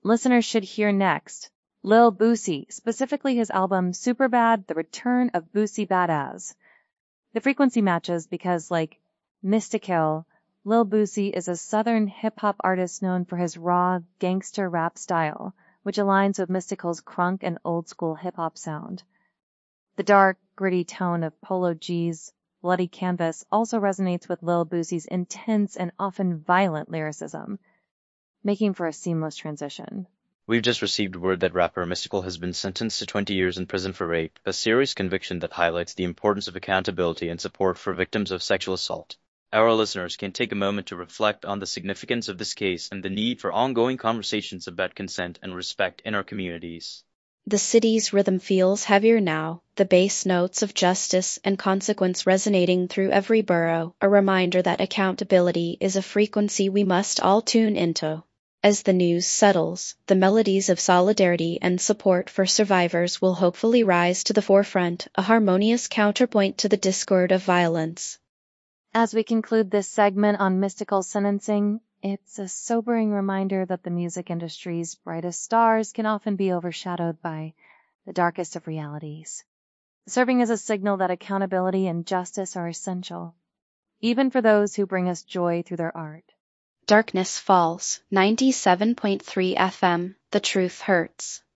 listeners should hear next Lil Boosie, specifically his album Superbad, The Return of Boosie Badazz. The frequency matches because, like Mystikill, Lil Boosie is a southern hip-hop artist known for his raw, gangster rap style, which aligns with Mystikill's crunk and old-school hip-hop sound. The dark, gritty tone of Polo G's Bloody Canvas also resonates with Lil Boosie's intense and often violent lyricism, making for a seamless transition. We've just received word that rapper Mystikill has been sentenced to 20 years in prison for rape, a serious conviction that highlights the importance of accountability and support for victims of sexual assault. Our listeners can take a moment to reflect on the significance of this case and the need for ongoing conversations about consent and respect in our communities. The city's rhythm feels heavier now, the bass notes of justice and consequence resonating through every borough, a reminder that accountability is a frequency we must all tune into. As the news settles, the melodies of solidarity and support for survivors will hopefully rise to the forefront, a harmonious counterpoint to the discord of violence. As we conclude this segment on Mystikill's sentencing, it's a sobering reminder that the music industry's brightest stars can often be overshadowed by the darkest of realities, serving as a signal that accountability and justice are essential, even for those who bring us joy through their art. Darkness Falls, 97.3 FM, The Truth Hurts.